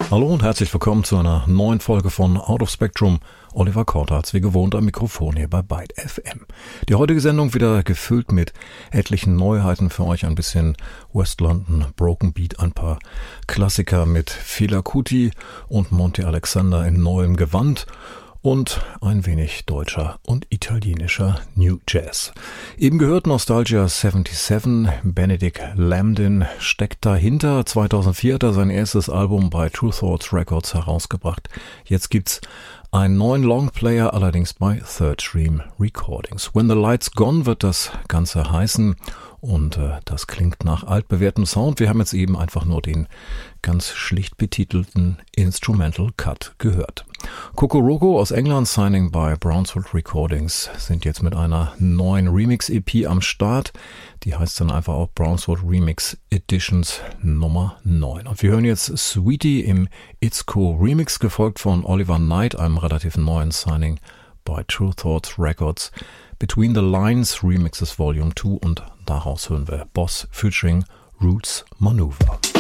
Hallo und herzlich willkommen zu einer neuen Folge von Out of Spectrum. Oliver Kortarz, wie gewohnt am Mikrofon hier bei Byte FM. Die heutige Sendung wieder gefüllt mit etlichen Neuheiten für euch, ein bisschen West London, Broken Beat, ein paar Klassiker mit Fela Kuti und Monty Alexander in neuem Gewand und ein wenig deutscher und italienischer New Jazz. Eben gehört Nostalgia 77, Benedict Lambdin steckt dahinter. 2004 hat er sein erstes Album bei True Thoughts Records herausgebracht. Jetzt gibt's einen neuen Longplayer, allerdings bei Third Stream Recordings. When the Light's Gone wird das Ganze heißen und das klingt nach altbewährtem Sound. Wir haben jetzt eben einfach nur den ganz schlicht betitelten Instrumental Cut gehört. Kokoroko aus England, Signing bei Brownswood Recordings, sind jetzt mit einer neuen Remix-EP am Start. Die heißt dann einfach auch Brownswood Remix Editions Nummer 9. Und wir hören jetzt Sweetie im It's Cool Remix, gefolgt von Oliver Knight, einem relativ neuen Signing bei True Thoughts Records. Between the Lines Remixes Volume 2 und daraus hören wir Boss featuring Roots Maneuver.